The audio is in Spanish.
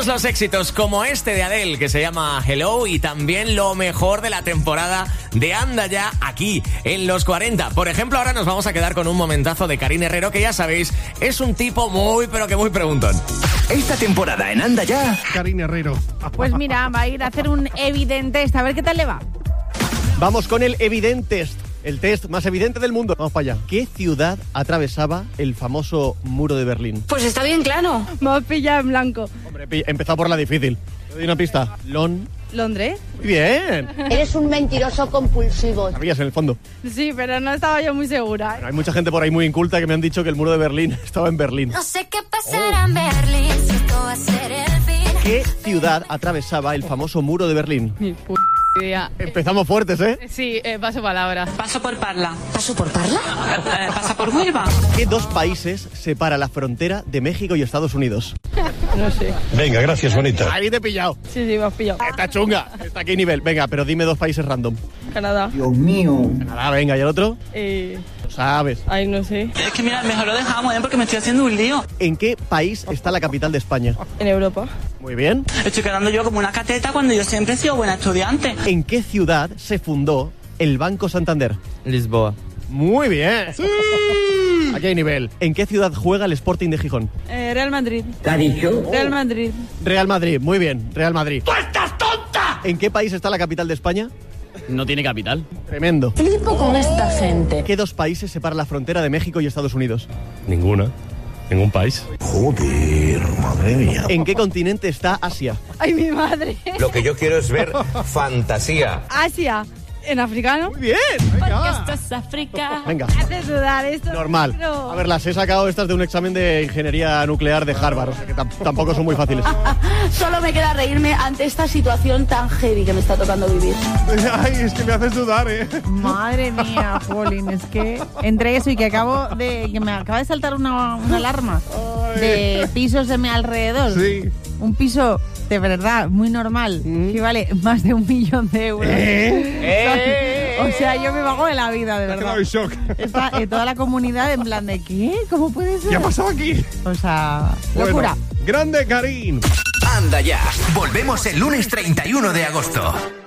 Todos los éxitos como este de Adele, que se llama Hello, y también lo mejor de la temporada de Anda Ya, aquí en Los 40. Por ejemplo, ahora nos vamos a quedar con un momentazo de Karin Herrero, que ya sabéis, es un tipo muy, pero que muy preguntón. Esta temporada en Anda Ya, Karin Herrero. Pues mira, va a ir a hacer un evident test, a ver qué tal le va. Vamos con el evident test. El test más evidente del mundo. Vamos para allá. ¿Qué ciudad atravesaba el famoso muro de Berlín? Pues está bien claro. Me has pillado en blanco. Hombre, empezado por la difícil. Te doy una pista. ¿Londres? Muy bien. Eres un mentiroso compulsivo. Sabías en el fondo. Sí, pero no estaba yo muy segura. Bueno, hay mucha gente por ahí muy inculta que me han dicho que el muro de Berlín estaba en Berlín. No sé qué pasará en Berlín, si esto va a ser el fin. ¿Qué ciudad atravesaba el famoso muro de Berlín? Ni p*** idea. Empezamos fuertes, ¿eh? Sí, paso palabra. Paso por Parla. ¿Paso por Parla? Pasa por Huelva. ¿Qué dos países separa la frontera de México y Estados Unidos? No sé. Venga, gracias, bonita. Ahí te he pillado. Sí, me has pillado. Está chunga. Está aquí nivel. Venga, pero dime dos países random. Canadá. Canadá, venga. ¿Y el otro? Lo sabes. Ay, no sé. Es que mira, mejor lo dejamos, porque me estoy haciendo un lío. ¿En qué país está la capital de España? En Europa. Muy bien. Estoy quedando yo como una cateta cuando yo siempre he sido buena estudiante. ¿En qué ciudad se fundó el Banco Santander? Lisboa. Muy bien. ¡Sí! Aquí hay nivel. ¿En qué ciudad juega el Sporting de Gijón? Real Madrid. ¿te ha dicho? Real Madrid. Real Madrid, muy bien. Real Madrid. ¡Tú estás tonta! ¿En qué país está la capital de España? No tiene capital. Tremendo. Flipo con esta gente. ¿Qué dos países separan la frontera de México y Estados Unidos? Ninguna. Ningún país. Joder, madre mía. ¿En qué continente está Asia? Ay, mi madre. Lo que yo quiero es ver fantasía. Asia. ¿En africano? Muy bien. Venga. Esto es África. Venga. Hace sudar esto. Normal. No. A ver, las he sacado estas de un examen de ingeniería nuclear de Harvard, o sea que tampoco son muy fáciles. Solo me queda reírme ante esta situación tan heavy que me está tocando vivir. Ay, es que me haces dudar, ¿eh? Madre mía, Polín, es que entre eso y que me acaba de saltar una alarma de pisos de mi alrededor. Sí. Un piso de verdad muy normal que vale más de 1 millón de euros. O sea, yo me vago de la vida, de verdad. en shock. Está toda la comunidad en plan de ¿qué? ¿Cómo puede ser? ¿Qué ha pasado aquí? O sea, locura. Bueno, grande Karin. Anda Ya. Volvemos el lunes 31 de agosto.